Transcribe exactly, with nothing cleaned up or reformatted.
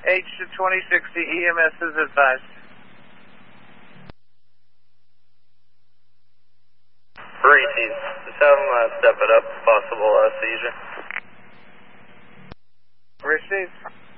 H to twenty sixty, E M S is advised. Reese's, just have them uh, step it up, possible uh, seizure. Received.